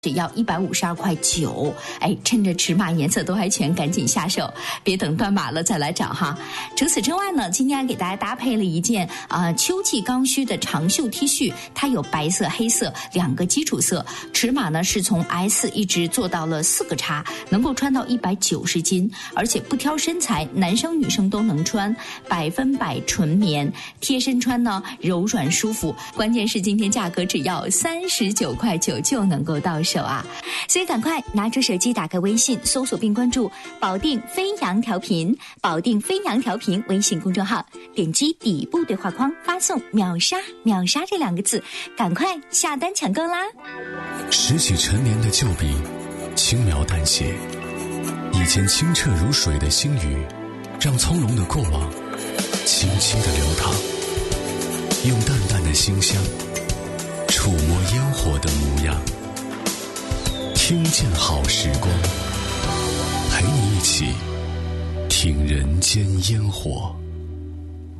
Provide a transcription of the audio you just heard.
只要152.9块。哎，趁着尺码颜色都还全，赶紧下手，别等断码了再来找哈。除此之外呢，今天给大家搭配了一件秋季刚需的长袖 T 恤，它有白色、黑色2个基础色，尺码呢是从 S 一直做到了4个叉，能够穿到190斤，而且不挑身材，男生女生都能穿，100%纯棉，贴身穿呢柔软舒服。关键是今天价格只要39.9块就能够到手啊！ 所以赶快拿出手机，打开微信，搜索并关注保定飞扬调频，保定飞扬调频微信公众号，点击底部对话框发送秒杀秒杀这2个字，赶快下单抢购啦！ 拾起陈年的旧笔，轻描淡写，以前清澈如水的星宇，让从容的过往轻轻地流淌，用淡淡的馨香触摸烟火的模样，听见好时光，陪你一起听人间烟火。